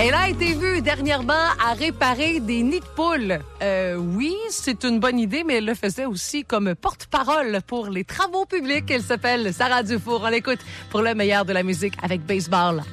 Elle a été vue dernièrement à réparer des nids de poules. Oui, c'est une bonne idée, mais elle le faisait aussi comme porte-parole pour les travaux publics. Elle s'appelle Sarah Dufour. On l'écoute pour le meilleur de la musique avec Baseball